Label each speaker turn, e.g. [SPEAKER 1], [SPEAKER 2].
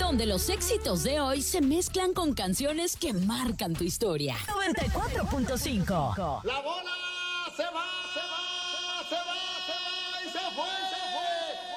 [SPEAKER 1] donde los éxitos de hoy se mezclan con canciones que marcan tu historia.
[SPEAKER 2] 94.5.
[SPEAKER 3] La bola se va y se fue.